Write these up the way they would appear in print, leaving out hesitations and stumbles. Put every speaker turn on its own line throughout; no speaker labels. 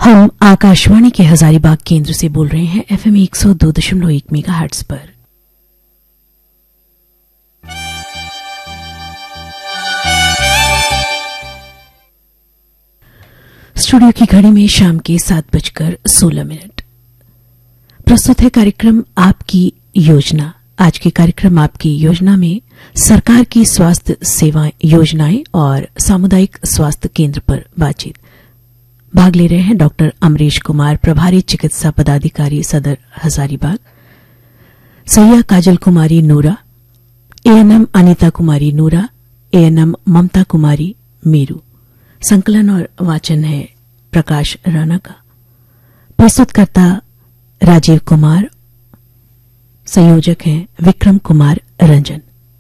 हम आकाशवाणी के हजारीबाग केंद्र से बोल रहे हैं FM 102.1 मेगाहर्ट्ज पर। स्टूडियो की घड़ी में शाम के 7:16। प्रस्तुत है कार्यक्रम आपकी योजना। आज के कार्यक्रम आपकी योजना में सरकार की स्वास्थ्य सेवा योजनाएं और सामुदायिक स्वास्थ्य केंद्र पर बातचीत। भाग ले रहे हैं डॉक्टर अमरीश कुमार, प्रभारी चिकित्सा पदाधिकारी सदर हजारीबाग, सैया काजल कुमारी नूरा, ANM अनीता कुमारी नूरा, ANM ममता कुमारी मीरू। संकलन और वाचन है प्रकाश राणा का। प्रस्तुतकर्ता राजीव कुमार, संयोजक हैं विक्रम कुमार रंजन।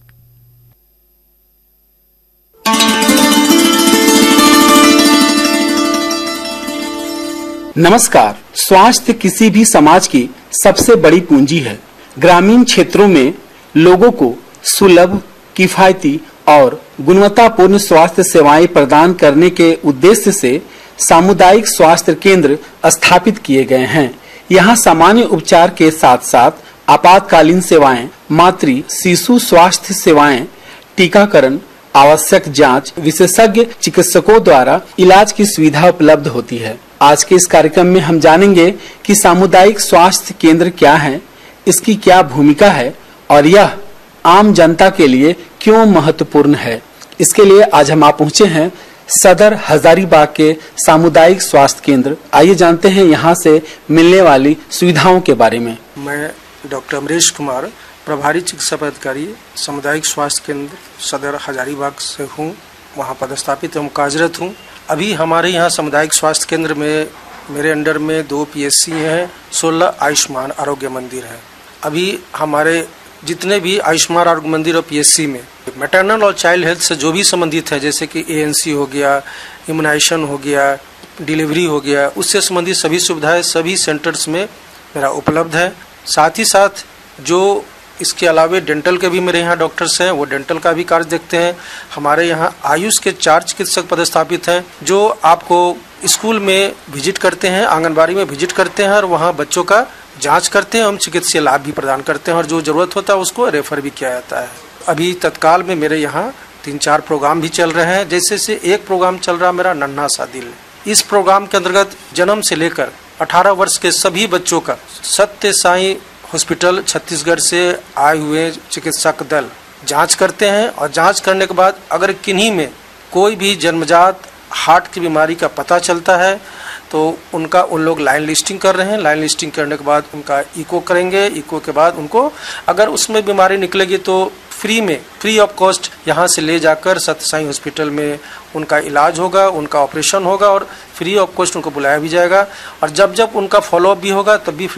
नमस्कार। स्वास्थ्य किसी भी समाज की सबसे बड़ी पूंजी है। ग्रामीण क्षेत्रों में लोगों को सुलभ, किफायती और गुणवत्तापूर्ण स्वास्थ्य सेवाएं प्रदान करने के उद्देश्य से सामुदायिक स्वास्थ्य केंद्र स्थापित किए गए हैं। यहाँ सामान्य उपचार के साथ साथ आपातकालीन सेवाएं, मातृ शिशु स्वास्थ्य सेवाएं, टीकाकरण, आवश्यक जांच, विशेषज्ञ चिकित्सकों द्वारा इलाज की सुविधा उपलब्ध होती है। आज के इस कार्यक्रम में हम जानेंगे कि सामुदायिक स्वास्थ्य केंद्र क्या है, इसकी क्या भूमिका है और यह आम जनता के लिए क्यों महत्वपूर्ण है। इसके लिए आज हम आप पहुंचे हैं सदर हजारीबाग के सामुदायिक स्वास्थ्य केंद्र। आइए जानते हैं यहाँ से मिलने वाली सुविधाओं के बारे में।
मैं डॉक्टर अमरीश कुमार, प्रभारी चिकित्सा पदाधिकारी, सामुदायिक स्वास्थ्य केंद्र सदर हजारीबाग से हूँ। वहाँ पदस्थापित एवं कार्यरत हूँ। अभी हमारे यहाँ सामुदायिक स्वास्थ्य केंद्र में मेरे अंडर में 2 PSC हैं, 16 आयुष्मान आरोग्य मंदिर हैं। अभी हमारे जितने भी आयुष्मान आरोग्य मंदिर और PSC में मैटरनल और चाइल्ड हेल्थ से जो भी संबंधित है, जैसे कि ANC हो गया, इम्यूनाइजेशन हो गया, डिलीवरी हो गया, उससे संबंधित सभी सुविधाएं सभी सेंटर्स में मेरा उपलब्ध है। साथ ही साथ जो इसके अलावा डेंटल के भी मेरे यहाँ डॉक्टर्स हैं, वो डेंटल का भी कार्य देखते हैं। हमारे यहाँ आयुष के 4 चिकित्सक पदस्थापित हैं, जो आपको स्कूल में विजिट करते हैं, आंगनबाड़ी में विजिट करते हैं और वहाँ बच्चों का जांच करते हैं। हम चिकित्सीय लाभ भी प्रदान करते हैं और जो जरूरत होता है उसको रेफर भी किया जाता है। अभी तत्काल में मेरे यहाँ 3-4 प्रोग्राम भी चल रहे हैं। जैसे से एक प्रोग्राम चल रहा मेरा नन्हा सा दिल। इस प्रोग्राम के अंतर्गत जन्म से लेकर 18 वर्ष के सभी बच्चों का सत्य साई हॉस्पिटल छत्तीसगढ़ से आए हुए चिकित्सक दल जांच करते हैं और जांच करने के बाद अगर किन्हीं में कोई भी जन्मजात हार्ट की बीमारी का पता चलता है तो उन लोग लाइन लिस्टिंग कर रहे हैं। लाइन लिस्टिंग करने के बाद उनका इको करेंगे। इको के बाद उनको अगर उसमें बीमारी निकलेगी तो फ्री ऑफ कॉस्ट यहाँ से ले जाकर सत्य साई हॉस्पिटल में उनका इलाज होगा, उनका ऑपरेशन होगा और फ्री ऑफ कॉस्ट उनको बुलाया भी जाएगा। और जब उनका फॉलोअप भी होगा तब भी